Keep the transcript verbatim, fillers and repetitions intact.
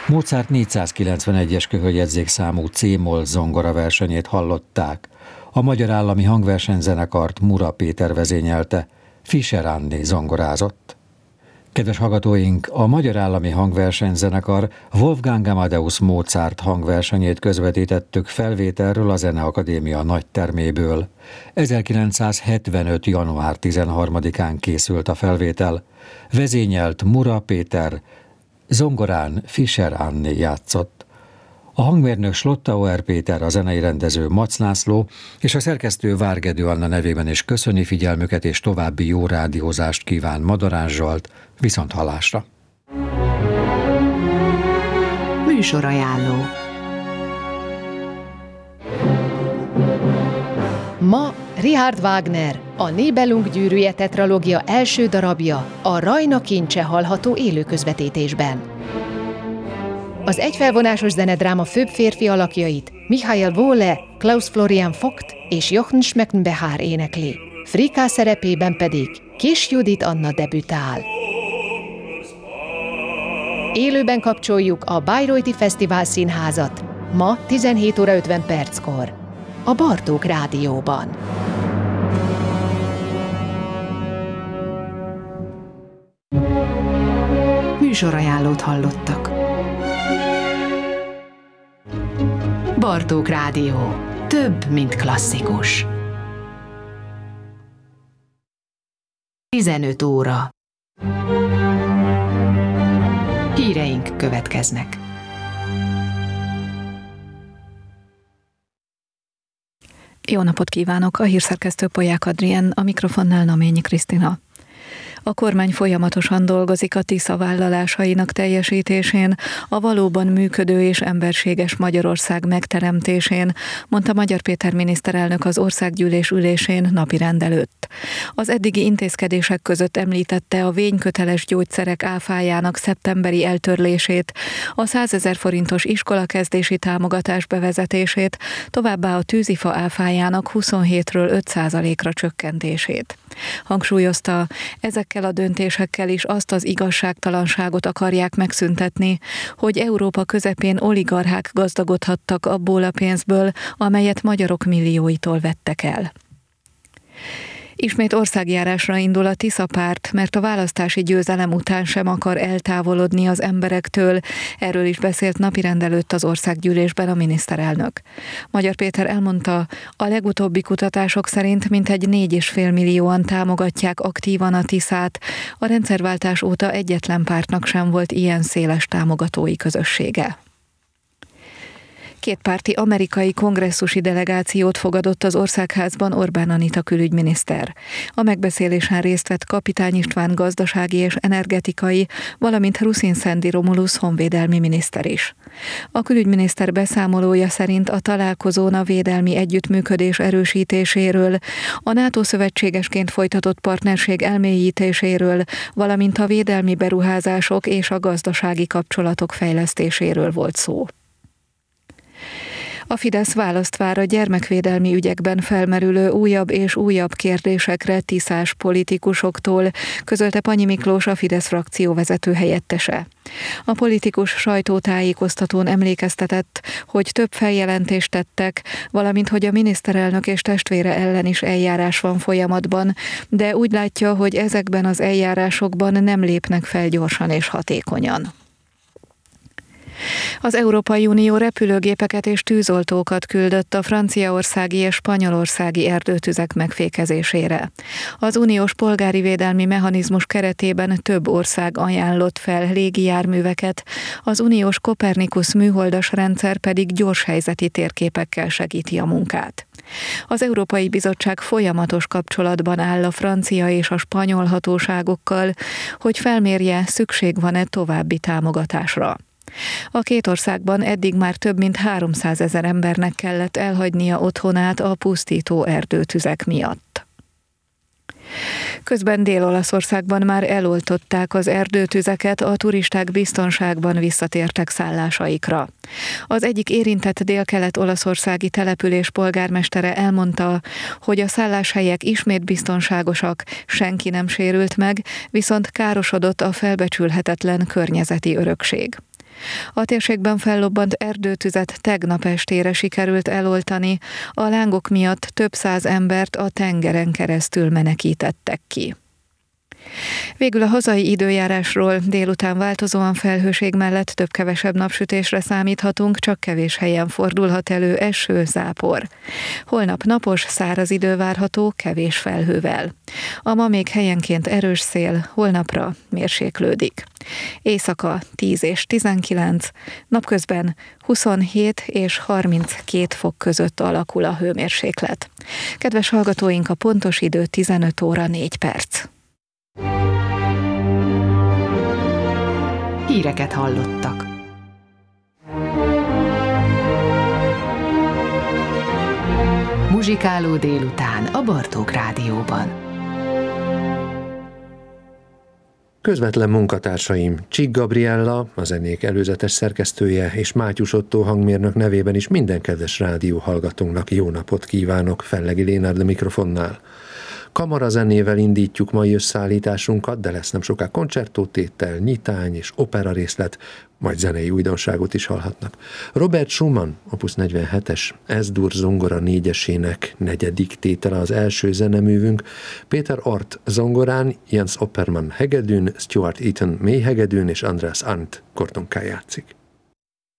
Mozart négyszázkilencvenegyes köhöljegyzékszámú C-moll zongora versenyét hallották. A Magyar Állami Hangversenyzenekart Mura Péter vezényelte, Fischer Anné zongorázott. Kedves hallgatóink, a Magyar Állami Hangversenyzenekar Wolfgang Amadeus Mozart hangversenyét közvetítettük felvételről a Zeneakadémia nagyterméből. ezerkilencszázhetvenöt. január tizenharmadikán készült a felvétel. Vezényelt Mura Péter, zongorán Fischer Anné játszott. A hangmérnök Slottauer Péter, a zenei rendező Mac László és a szerkesztő Várgedő Anna nevében is köszöni figyelmüket és további jó rádiózást kíván Madarán Zsolt, viszont hallásra. Műsorajánló. Ma Richard Wagner, a Nibelung gyűrűje tetralógia első darabja, a Rajna kincse hallható élő közvetítésben. Az egyfelvonásos zenedráma főbb férfi alakjait Michael Wohle, Klaus Florian Vogt és Jochen Schmeckenbecher énekli. Frika szerepében pedig Kis Judit Anna debütál. Élőben kapcsoljuk a Bayreuthi Fesztivál Színházat ma tizenhét óra ötven perckor a Bartók Rádióban. Műsorajánlót hallottak. Bartók Rádió. Több, mint klasszikus. tizenöt óra. Híreink következnek. Jó napot kívánok! A hírszerkesztő Polyák Adrien, a mikrofonnál Naményi Krisztina. A kormány folyamatosan dolgozik a Tisza vállalásainak teljesítésén, a valóban működő és emberséges Magyarország megteremtésén, mondta Magyar Péter miniszterelnök az országgyűlés ülésén napirend előtt. Az eddigi intézkedések között említette a vényköteles gyógyszerek áfájának szeptemberi eltörlését, a százezer forintos iskolakezdési támogatás bevezetését, továbbá a tűzifa áfájának huszonhétről öt százalékra csökkentését. Hangsúlyozta, ezekkel a döntésekkel is azt az igazságtalanságot akarják megszüntetni, hogy Európa közepén oligarchák gazdagodhattak abból a pénzből, amelyet magyarok millióitól vettek el. Ismét országjárásra indul a Tisza párt, mert a választási győzelem után sem akar eltávolodni az emberektől. Erről is beszélt napirend előtt az országgyűlésben a miniszterelnök. Magyar Péter elmondta, a legutóbbi kutatások szerint mintegy négy és fél millióan támogatják aktívan a Tiszát. A rendszerváltás óta egyetlen pártnak sem volt ilyen széles támogatói közössége. Kétpárti amerikai kongresszusi delegációt fogadott az Országházban Orbán Anita külügyminiszter. A megbeszélésen részt vett Kapitány István gazdasági és energetikai, valamint Ruszin Szendi Romulusz honvédelmi miniszter is. A külügyminiszter beszámolója szerint a találkozón a védelmi együttműködés erősítéséről, a NATO szövetségesként folytatott partnerség elmélyítéséről, valamint a védelmi beruházások és a gazdasági kapcsolatok fejlesztéséről volt szó. A Fidesz választ vár a gyermekvédelmi ügyekben felmerülő újabb és újabb kérdésekre tiszás politikusoktól, közölte Panyi Miklós, a Fidesz frakció vezető helyettese. A politikus sajtótájékoztatón emlékeztetett, hogy több feljelentést tettek, valamint hogy a miniszterelnök és testvére ellen is eljárás van folyamatban, de úgy látja, hogy ezekben az eljárásokban nem lépnek fel gyorsan és hatékonyan. Az Európai Unió repülőgépeket és tűzoltókat küldött a franciaországi és spanyolországi erdőtüzek megfékezésére. Az uniós polgári védelmi mechanizmus keretében több ország ajánlott fel légijárműveket, az uniós Copernicus műholdas rendszer pedig gyors helyzeti térképekkel segíti a munkát. Az Európai Bizottság folyamatos kapcsolatban áll a francia és a spanyol hatóságokkal, hogy felmérje, szükség van-e további támogatásra. A két országban eddig már több mint háromszázezer embernek kellett elhagynia otthonát a pusztító erdőtüzek miatt. Közben Dél-Olaszországban már eloltották az erdőtüzeket, a turisták biztonságban visszatértek szállásaikra. Az egyik érintett délkelet-olaszországi település polgármestere elmondta, hogy a szálláshelyek ismét biztonságosak, senki nem sérült meg, viszont károsodott a felbecsülhetetlen környezeti örökség. A térségben fellobbant erdőtüzet tegnap estére sikerült eloltani, a lángok miatt több száz embert a tengeren keresztül menekítettek ki. Végül a hazai időjárásról: délután változóan felhőség mellett több-kevesebb napsütésre számíthatunk, csak kevés helyen fordulhat elő eső, zápor. Holnap napos, száraz idő várható, kevés felhővel. A ma még helyenként erős szél, holnapra mérséklődik. Éjszaka tíz és tizenkilenc, napközben huszonhét és harminckét fok között alakul a hőmérséklet. Kedves hallgatóink, a pontos idő tizenöt óra négy perc. Híreket hallottak. Muzsikáló délután a Bartók Rádióban. Közvetlen munkatársaim Csík Gabriella, a zenék előzetes szerkesztője, és Mátyus Ottó hangmérnök nevében is minden kedves rádió hallgatónknak jó napot kívánok, Fellegi Lénárd a mikrofonnál. Kamarazenével indítjuk mai összeállításunkat, de lesz nem soká koncertótétel, nyitány és opera részlet, majd zenei újdonságot is hallhatnak. Robert Schumann, opus negyvenhetes, S-dur zongora négyesének negyedik tétele az első zeneművünk, Péter Ort zongorán, Jens Oppermann hegedűn, Stuart Eaton mélyhegedűn és Andreas Arndt kortonkán játszik.